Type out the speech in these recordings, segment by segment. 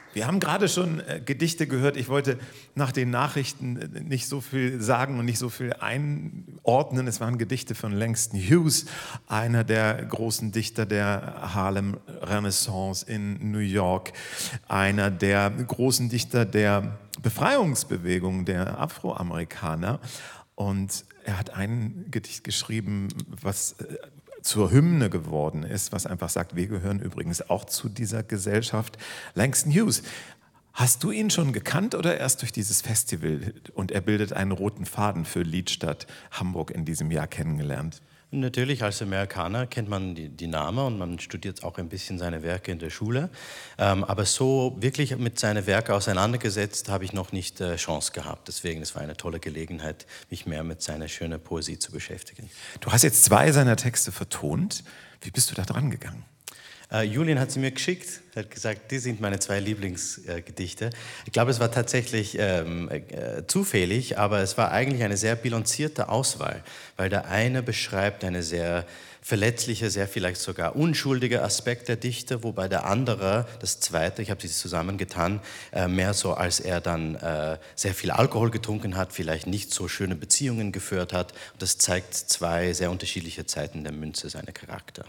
Wir haben gerade schon Gedichte gehört. Ich wollte nach den Nachrichten nicht so viel sagen und nicht so viel einordnen. Es waren Gedichte von Langston Hughes, einer der großen Dichter der Harlem Renaissance in New York, einer der großen Dichter der Befreiungsbewegung der Afroamerikaner. Und er hat ein Gedicht geschrieben, was zur Hymne geworden ist, was einfach sagt, wir gehören übrigens auch zu dieser Gesellschaft. Langston Hughes, hast du ihn schon gekannt oder erst durch dieses Festival und er bildet einen roten Faden für Liedstadt Hamburg in diesem Jahr kennengelernt? Natürlich, als Amerikaner kennt man die Namen und man studiert auch ein bisschen seine Werke in der Schule. Aber so wirklich mit seinen Werken auseinandergesetzt habe ich noch nicht Chance gehabt. Deswegen, es war eine tolle Gelegenheit, mich mehr mit seiner schönen Poesie zu beschäftigen. Du hast jetzt 2 seiner Texte vertont. Wie bist du da dran gegangen? Julian hat sie mir geschickt, hat gesagt, die sind meine 2 Lieblingsgedichte. Ich glaube, es war tatsächlich zufällig, aber es war eigentlich eine sehr bilanzierte Auswahl, weil der eine beschreibt eine sehr verletzliche, sehr vielleicht sogar unschuldige Aspekt der Dichte, wobei der andere, das zweite, ich habe sie zusammengetan, mehr so, als er dann sehr viel Alkohol getrunken hat, vielleicht nicht so schöne Beziehungen geführt hat. Und das zeigt 2 sehr unterschiedliche Zeiten der Münze, seiner Charakter.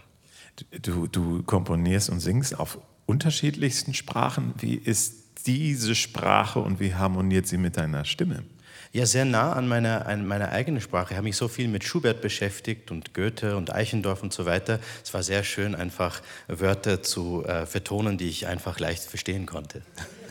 Du komponierst und singst auf unterschiedlichsten Sprachen. Wie ist diese Sprache und wie harmoniert sie mit deiner Stimme? Ja, sehr nah an meiner eigenen Sprache. Ich habe mich so viel mit Schubert beschäftigt und Goethe und Eichendorff und so weiter. Es war sehr schön, einfach Wörter zu vertonen, die ich einfach leicht verstehen konnte.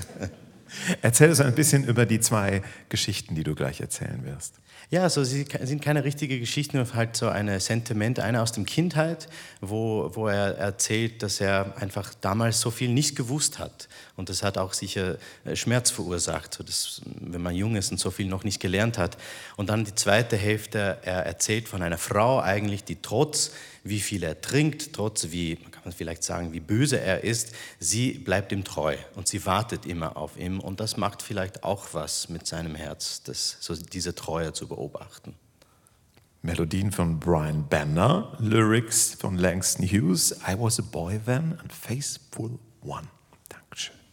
Erzähl uns ein bisschen über die 2 Geschichten, die du gleich erzählen wirst. Ja, also sie sind keine richtige Geschichten, halt so ein Sentiment, eine aus der Kindheit, wo er erzählt, dass er einfach damals so viel nicht gewusst hat. Und das hat auch sicher Schmerz verursacht, so dass, wenn man jung ist und so viel noch nicht gelernt hat. Und dann die zweite Hälfte, er erzählt von einer Frau eigentlich, die trotz wie viel er trinkt, trotz wie, man kann vielleicht sagen, wie böse er ist, sie bleibt ihm treu und sie wartet immer auf ihn und das macht vielleicht auch was mit seinem Herz, so diese Treue zu beobachten. Melodien von Brian Banner, Lyrics von Langston Hughes, I Was a Boy Then and Faithful One. Dankeschön.